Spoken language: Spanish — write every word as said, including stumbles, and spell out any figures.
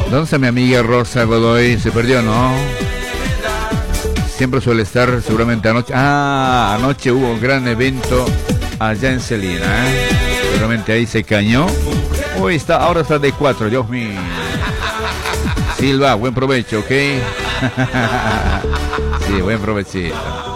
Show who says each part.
Speaker 1: ¿Dónde está mi amiga Rosa Godoy? Se perdió, ¿no? Siempre suele estar, seguramente anoche. Ah, anoche hubo un gran evento allá en Celina, ¿eh? Seguramente ahí se cañó. Hoy está, ahora está de cuatro, Dios mío. Silva, buen provecho, ¿ok? Sí, buen provechito.